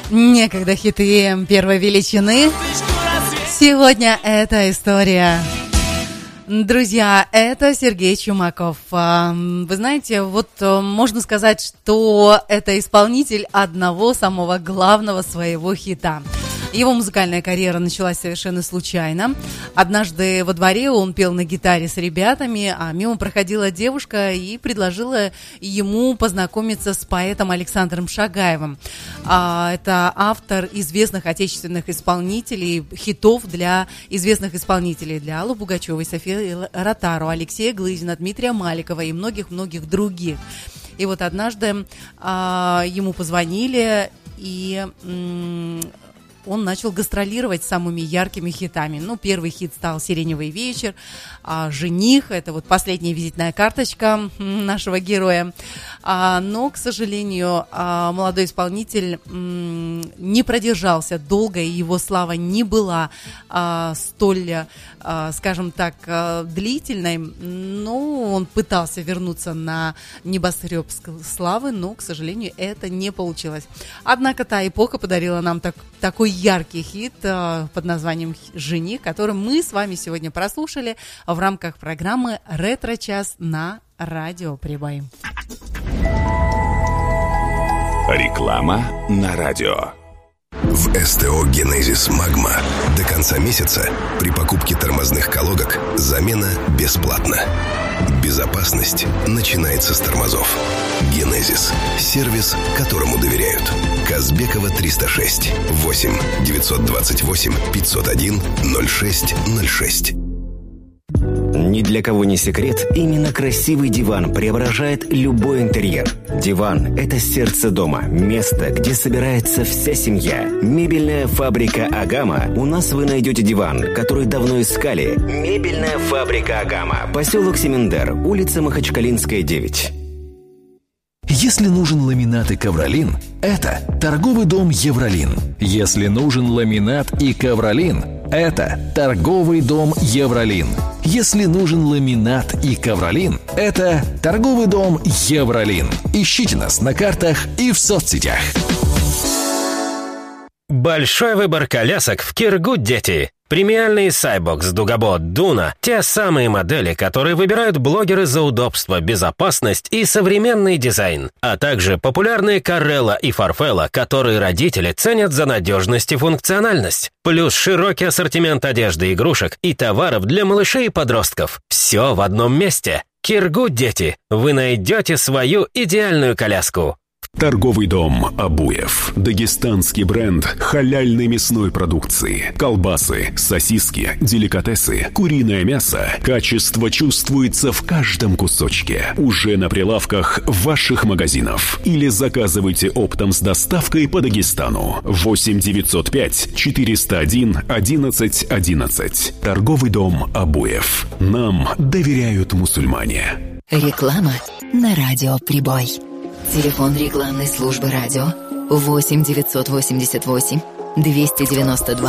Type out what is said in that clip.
Некогда хиты первой величины. Сегодня эта история. Друзья, это Сергей Чумаков. Вы знаете, вот можно сказать, что это исполнитель одного самого главного своего хита. Его музыкальная карьера началась совершенно случайно. Однажды во дворе он пел на гитаре с ребятами, а мимо проходила девушка и предложила ему познакомиться с поэтом Александром Шагаевым. Это автор известных отечественных исполнителей, хитов для известных исполнителей, для Аллы Пугачевой, Софии Ротару, Алексея Глызина, Дмитрия Маликова и многих-многих других. И вот однажды ему позвонили, и он начал гастролировать с самыми яркими хитами. Ну, первый хит стал «Сиреневый вечер», «Жених». Это вот последняя визитная карточка нашего героя. Но, к сожалению, молодой исполнитель не продержался долго, и его слава не была столь, скажем так, длительной. Но он пытался вернуться на небоскреб славы, но, к сожалению, это не получилось. Однако та эпоха подарила нам такой яркий хит под названием «Жених», который мы с вами сегодня прослушали в рамках программы «Ретро-час» на Радио Прибой. Реклама на радио. В СТО «Генезис Магма» до конца месяца при покупке тормозных колодок замена бесплатна. Безопасность начинается с тормозов. «Генезис» – сервис, которому доверяют. Казбекова, 306, 8 928 501 0606. Ни для кого не секрет, именно красивый диван преображает любой интерьер. Диван – это сердце дома, место, где собирается вся семья. Мебельная фабрика «Агама». У нас вы найдете диван, который давно искали. Мебельная фабрика «Агама». Поселок Семендер, улица Махачкалинская, 9. Если нужен ламинат и ковролин, это торговый дом «Евролин». Если нужен ламинат и ковролин, это торговый дом «Евролин». Если нужен ламинат и ковролин, это торговый дом «Евролин». Ищите нас на картах и в соцсетях. Большой выбор колясок в Киргуд-Дети. Премиальные Cybox, Дугабот, Дуна – те самые модели, которые выбирают блогеры за удобство, безопасность и современный дизайн. А также популярные Карелла и Фарфелла, которые родители ценят за надежность и функциональность. Плюс широкий ассортимент одежды, игрушек и товаров для малышей и подростков. Все в одном месте. Киргуд-Дети. Вы найдете свою идеальную коляску. Торговый дом «Абуев». Дагестанский бренд халяльной мясной продукции. Колбасы, сосиски, деликатесы, куриное мясо. Качество чувствуется в каждом кусочке. Уже на прилавках ваших магазинов. Или заказывайте оптом с доставкой по Дагестану. 8 905 401 11 11. Торговый дом «Абуев». Нам доверяют мусульмане. Реклама на Радио Прибой. Телефон рекламной службы радио 8 988 292